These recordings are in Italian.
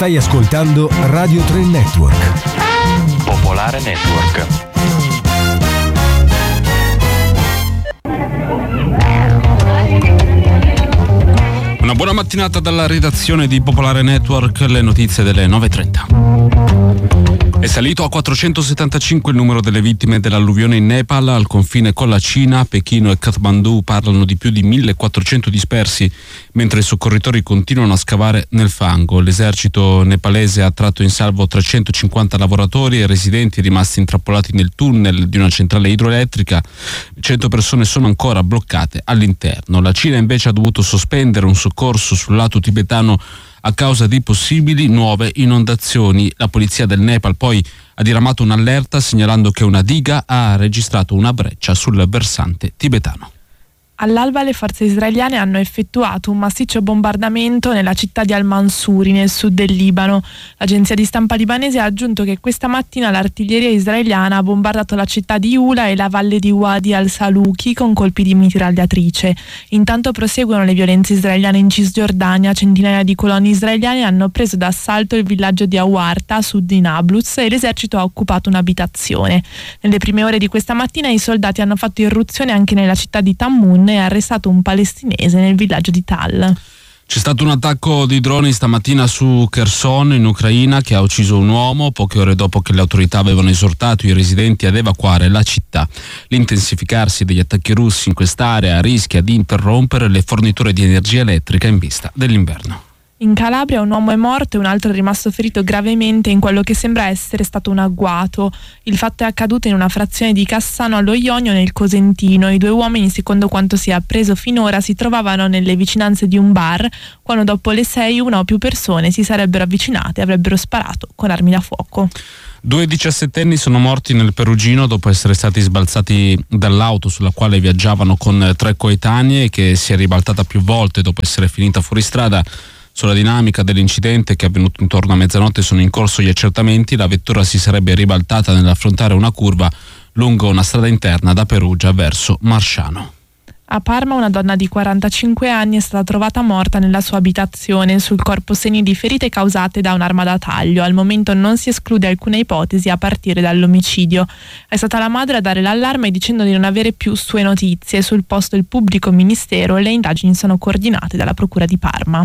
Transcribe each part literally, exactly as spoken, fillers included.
Stai ascoltando Radio tre Network. Popolare Network. Una buona mattinata dalla redazione di Popolare Network, le notizie delle nove e trenta. È salito a quattrocentosettantacinque il numero delle vittime dell'alluvione in Nepal, al confine con la Cina. Pechino e Kathmandu parlano di più di millequattrocento dispersi, mentre i soccorritori continuano a scavare nel fango. L'esercito nepalese ha tratto in salvo trecentocinquanta lavoratori e residenti rimasti intrappolati nel tunnel di una centrale idroelettrica. cento persone sono ancora bloccate all'interno. La Cina invece ha dovuto sospendere un soccorso sul lato tibetano a causa di possibili nuove inondazioni. La polizia del Nepal poi ha diramato un'allerta segnalando che una diga ha registrato una breccia sul versante tibetano. All'alba le forze israeliane hanno effettuato un massiccio bombardamento nella città di Al-Mansuri, nel sud del Libano. L'agenzia di stampa libanese ha aggiunto che questa mattina l'artiglieria israeliana ha bombardato la città di Ula e la valle di Wadi al-Saluki con colpi di mitragliatrice. Intanto proseguono le violenze israeliane in Cisgiordania. Centinaia di colonne israeliane hanno preso d'assalto il villaggio di Awarta, a sud di Nablus, e l'esercito ha occupato un'abitazione. Nelle prime ore di questa mattina i soldati hanno fatto irruzione anche nella città di Tammun e arrestato un palestinese nel villaggio di Tal. C'è stato un attacco di droni stamattina su Kherson, in Ucraina, che ha ucciso un uomo poche ore dopo che le autorità avevano esortato i residenti ad evacuare la città. L'intensificarsi degli attacchi russi in quest'area rischia di interrompere le forniture di energia elettrica in vista dell'inverno. In Calabria un uomo è morto e un altro è rimasto ferito gravemente in quello che sembra essere stato un agguato. Il fatto è accaduto in una frazione di Cassano allo Ionio, nel Cosentino. I due uomini, secondo quanto si è appreso finora, si trovavano nelle vicinanze di un bar quando dopo le sei una o più persone si sarebbero avvicinate e avrebbero sparato con armi da fuoco. Due diciassettenni sono morti nel Perugino dopo essere stati sbalzati dall'auto sulla quale viaggiavano con tre coetanee, che si è ribaltata più volte dopo essere finita fuori strada. Sulla dinamica dell'incidente, che è avvenuto intorno a mezzanotte, sono in corso gli accertamenti. La vettura si sarebbe ribaltata nell'affrontare una curva lungo una strada interna da Perugia verso Marsciano. A Parma una donna di quarantacinque anni è stata trovata morta nella sua abitazione. Sul corpo segni di ferite causate da un'arma da taglio. Al momento non si esclude alcuna ipotesi a partire dall'omicidio. È stata la madre a dare l'allarme dicendo di non avere più sue notizie. Sul posto il pubblico ministero e le indagini sono coordinate dalla Procura di Parma.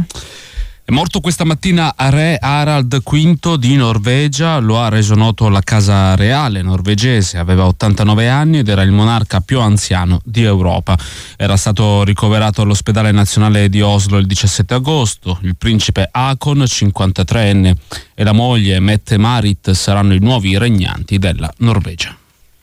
È morto questa mattina re Harald quinto di Norvegia, lo ha reso noto la Casa Reale norvegese. Aveva ottantanove anni ed era il monarca più anziano di Europa. Era stato ricoverato all'ospedale nazionale di Oslo il diciassette agosto. Il principe Haakon, cinquantatreenne, e la moglie Mette-Marit saranno i nuovi regnanti della Norvegia.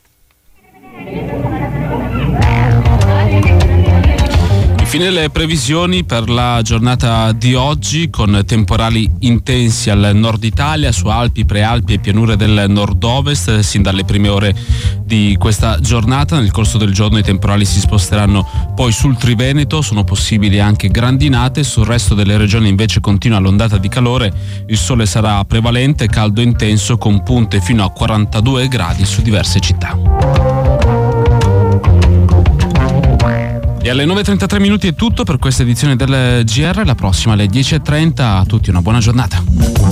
Infine le previsioni per la giornata di oggi, con temporali intensi al nord Italia, su Alpi, Prealpi e pianure del nord-ovest sin dalle prime ore di questa giornata. Nel corso del giorno i temporali si sposteranno poi sul Triveneto, sono possibili anche grandinate. Sul resto delle regioni invece continua l'ondata di calore, il sole sarà prevalente, caldo intenso con punte fino a quarantadue gradi su diverse città. E alle nove e trentatré minuti è tutto per questa edizione del G R. La prossima alle dieci e trenta. A tutti una buona giornata.